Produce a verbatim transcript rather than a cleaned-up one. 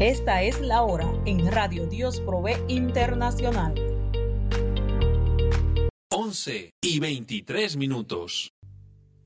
Esta es la hora en Radio Dios Provee Internacional. once y veintitrés minutos.